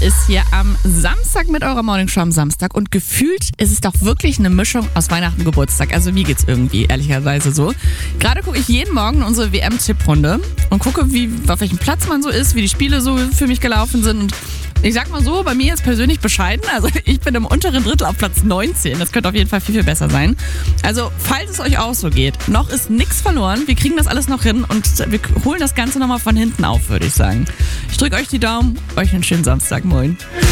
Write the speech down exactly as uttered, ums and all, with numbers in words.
ist hier am Samstag mit eurer Morningshow am Samstag und gefühlt ist es doch wirklich eine Mischung aus Weihnachten und Geburtstag. Also mir geht's irgendwie ehrlicherweise so. Gerade gucke ich jeden Morgen in unsere W M-Tipprunde und gucke, wie, auf welchem Platz man so ist, wie die Spiele so für mich gelaufen sind. Und ich sag mal so, bei mir ist persönlich bescheiden. Also ich bin im unteren Drittel auf Platz neunzehn. Das könnte auf jeden Fall viel, viel besser sein. Also falls es euch auch so geht, noch ist nichts verloren. Wir kriegen das alles noch hin und wir holen das Ganze nochmal von hinten auf, würde ich sagen. Ich drücke euch die Daumen. Euch einen schönen Samstag. Moin.